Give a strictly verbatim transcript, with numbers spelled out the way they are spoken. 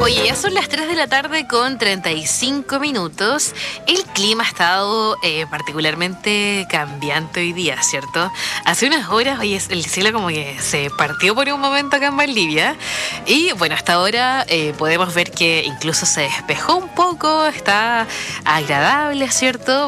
Oye, ya son las tres de la tarde con treinta y cinco minutos. El clima ha estado eh, particularmente cambiante hoy día, ¿cierto? Hace unas horas, oye, el cielo como que se partió por un momento acá en Valdivia. Y bueno, hasta ahora eh, podemos ver que incluso se despejó un poco, está agradable, ¿cierto?